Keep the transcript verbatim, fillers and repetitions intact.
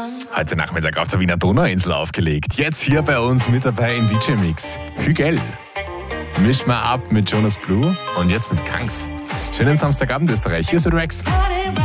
Heute Nachmittag auf der Wiener Donauinsel aufgelegt. Jetzt hier bei uns mit dabei im D J-Mix. Hügel. Mischt mal ab mit Jonas Blue und jetzt mit Kangs. Schönen Samstagabend, Österreich. Hier ist Rex.